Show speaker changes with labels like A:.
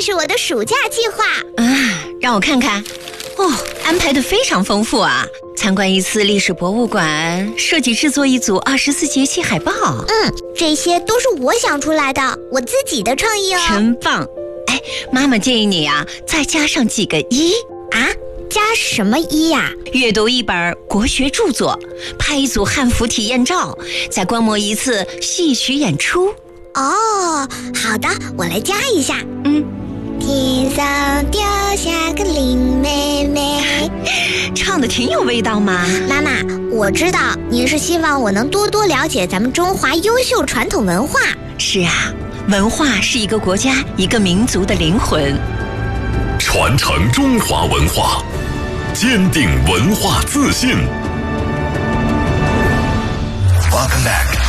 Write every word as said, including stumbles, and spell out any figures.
A: 是我的暑假计划
B: 啊，让我看看。哦，安排得非常丰富啊！参观一次历史博物馆，设计制作一组二十四节气海报。
A: 嗯，这些都是我想出来的，我自己的创意哦。
B: 真棒！哎，妈妈建议你啊，再加上几个一
A: 啊。加什么一呀、啊？
B: 阅读一本国学著作，拍一组汉服体验照，再观摩一次戏曲演出。
A: 哦，好的，我来加一下。
B: 嗯，
A: 天上掉下个林妹妹，
B: 唱得挺有味道嘛。
A: 妈妈，我知道您是希望我能多多了解咱们中华优秀传统文化。
B: 是啊，文化是一个国家、一个民族的灵魂。
C: 传承中华文化，坚定文化自信。Welcome back.